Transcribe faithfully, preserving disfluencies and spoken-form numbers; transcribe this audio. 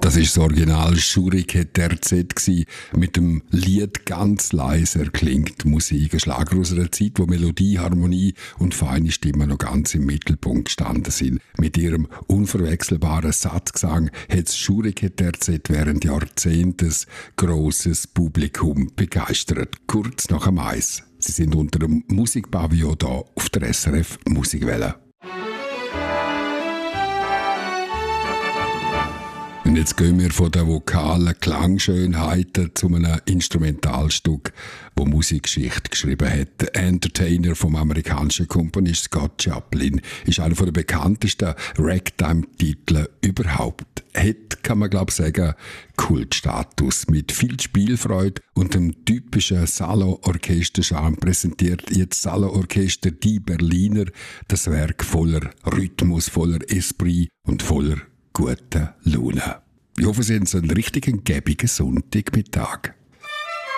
Das ist das Original Schurike Terzett gsi. Mit dem Lied «Ganz leiser» klingt Musik. Ein Schlager aus einer Zeit, wo Melodie, Harmonie und feine Stimmen noch ganz im Mittelpunkt gestanden sind. Mit ihrem unverwechselbaren Satzgesang hat das Schurike Terzett während Jahrzehnten ein grosses Publikum begeistert. Kurz nach dem Eis. Sie sind unter dem Musikpavillon hier auf der S R F Musikwelle. Und jetzt gehen wir von den vokalen Klangschönheiten zu einem Instrumentalstück, das Musikgeschichte geschrieben hat. Der Entertainer vom amerikanischen Komponist Scott Joplin ist einer der bekanntesten Ragtime-Titel überhaupt. Hat, kann man glaube ich sagen, Kultstatus. Mit viel Spielfreude und dem typischen Salon-Orchester-Charme präsentiert jetzt Salon-Orchester Die Berliner das Werk voller Rhythmus, voller Esprit und voller gute Laune. Ich hoffe, Sie haben so einen richtigen gäbigen Sonntagmittag.